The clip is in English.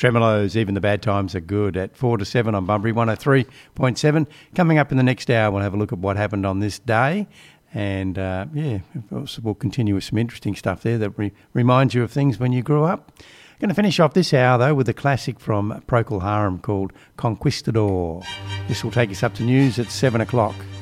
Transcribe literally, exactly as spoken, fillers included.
Tremolos, Even the Bad Times Are Good at four to seven on Bunbury one oh three point seven. Coming up in the next hour, we'll have a look at what happened on this day. And, uh, yeah, we'll continue with some interesting stuff there that re- reminds you of things when you grew up. Going to finish off this hour, though, with a classic from Procol Harum called Conquistador. This will take us up to news at seven o'clock.